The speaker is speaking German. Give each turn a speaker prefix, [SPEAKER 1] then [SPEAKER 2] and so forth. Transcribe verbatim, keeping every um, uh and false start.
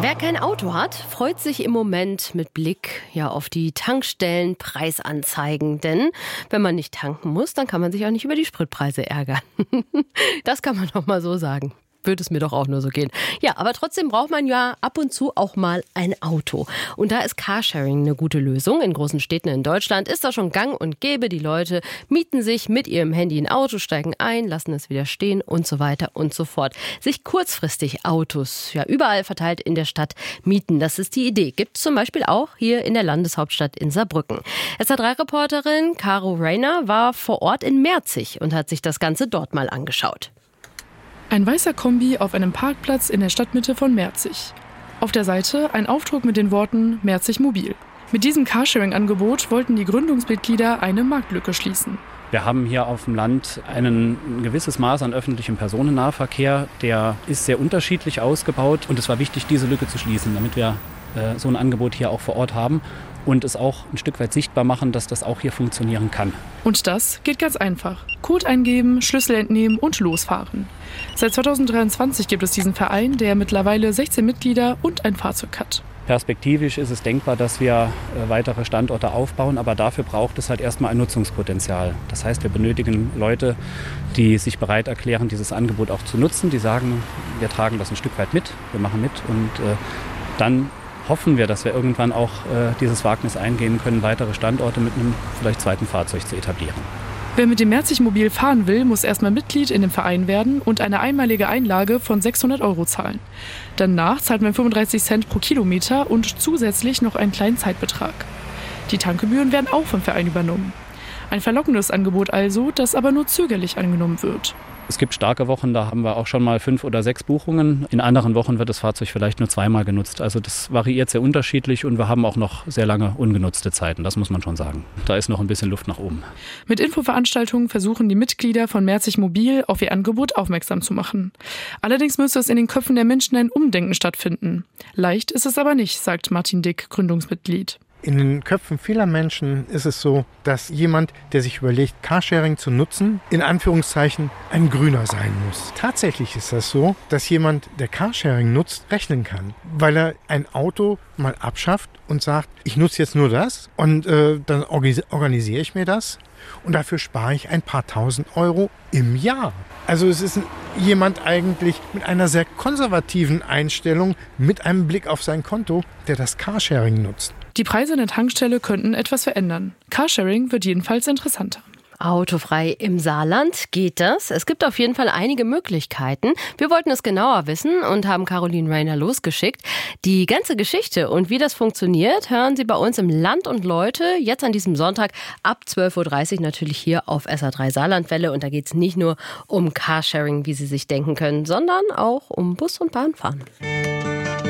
[SPEAKER 1] Wer kein Auto hat, freut sich im Moment mit Blick ja auf die Tankstellen Preisanzeigen. Denn wenn man nicht tanken muss, dann kann man sich auch nicht über die Spritpreise ärgern. Das kann man doch mal so sagen. Würde es mir doch auch nur so gehen. Ja, aber trotzdem braucht man ja ab und zu auch mal ein Auto. Und da ist Carsharing eine gute Lösung. In großen Städten in Deutschland ist das schon gang und gäbe. Die Leute mieten sich mit ihrem Handy ein Auto, steigen ein, lassen es wieder stehen und so weiter und so fort. Sich kurzfristig Autos, ja überall verteilt in der Stadt mieten, das ist die Idee. Gibt es zum Beispiel auch hier in der Landeshauptstadt in Saarbrücken. S R drei Reporterin Caro Rainer war vor Ort in Merzig und hat sich das Ganze dort mal angeschaut.
[SPEAKER 2] Ein weißer Kombi auf einem Parkplatz in der Stadtmitte von Merzig. Auf der Seite ein Aufdruck mit den Worten Merzig Mobil. Mit diesem Carsharing-Angebot wollten die Gründungsmitglieder eine Marktlücke schließen.
[SPEAKER 3] Wir haben hier auf dem Land ein gewisses Maß an öffentlichem Personennahverkehr. Der ist sehr unterschiedlich ausgebaut und es war wichtig, diese Lücke zu schließen, damit wir äh, so ein Angebot hier auch vor Ort haben und es auch ein Stück weit sichtbar machen, dass das auch hier funktionieren kann.
[SPEAKER 2] Und das geht ganz einfach. Code eingeben, Schlüssel entnehmen und losfahren. Seit zweitausenddreiundzwanzig gibt es diesen Verein, der mittlerweile sechzehn Mitglieder und ein Fahrzeug hat.
[SPEAKER 3] Perspektivisch ist es denkbar, dass wir weitere Standorte aufbauen, aber dafür braucht es halt erstmal ein Nutzungspotenzial. Das heißt, wir benötigen Leute, die sich bereit erklären, dieses Angebot auch zu nutzen, die sagen, wir tragen das ein Stück weit mit, wir machen mit und äh, dann hoffen wir, dass wir irgendwann auch äh, dieses Wagnis eingehen können, weitere Standorte mit einem vielleicht zweiten Fahrzeug zu etablieren.
[SPEAKER 2] Wer mit dem Merzig Mobil fahren will, muss erstmal Mitglied in dem Verein werden und eine einmalige Einlage von sechshundert Euro zahlen. Danach zahlt man fünfunddreißig Cent pro Kilometer und zusätzlich noch einen kleinen Zeitbetrag. Die Tankgebühren werden auch vom Verein übernommen. Ein verlockendes Angebot also, das aber nur zögerlich angenommen wird.
[SPEAKER 3] Es gibt starke Wochen, da haben wir auch schon mal fünf oder sechs Buchungen. In anderen Wochen wird das Fahrzeug vielleicht nur zweimal genutzt. Also das variiert sehr unterschiedlich und wir haben auch noch sehr lange ungenutzte Zeiten, das muss man schon sagen. Da ist noch ein bisschen Luft nach oben.
[SPEAKER 2] Mit Infoveranstaltungen versuchen die Mitglieder von Merzig Mobil auf ihr Angebot aufmerksam zu machen. Allerdings müsste es in den Köpfen der Menschen ein Umdenken stattfinden. Leicht ist es aber nicht, sagt Martin Dick, Gründungsmitglied.
[SPEAKER 4] In den Köpfen vieler Menschen ist es so, dass jemand, der sich überlegt, Carsharing zu nutzen, in Anführungszeichen ein Grüner sein muss. Tatsächlich ist das so, dass jemand, der Carsharing nutzt, rechnen kann, weil er ein Auto mal abschafft und sagt, ich nutze jetzt nur das und äh, dann organisiere ich mir das und dafür spare ich ein paar tausend Euro im Jahr. Also es ist jemand eigentlich mit einer sehr konservativen Einstellung, mit einem Blick auf sein Konto, der das Carsharing nutzt.
[SPEAKER 2] Die Preise an der Tankstelle könnten etwas verändern. Carsharing wird jedenfalls interessanter.
[SPEAKER 1] Autofrei im Saarland, geht das? Es gibt auf jeden Fall einige Möglichkeiten. Wir wollten es genauer wissen und haben Caroline Rainer losgeschickt. Die ganze Geschichte und wie das funktioniert, hören Sie bei uns im Land und Leute jetzt an diesem Sonntag ab zwölf Uhr dreißig natürlich hier auf S R drei Saarlandwelle. Und da geht es nicht nur um Carsharing, wie Sie sich denken können, sondern auch um Bus- und Bahnfahren.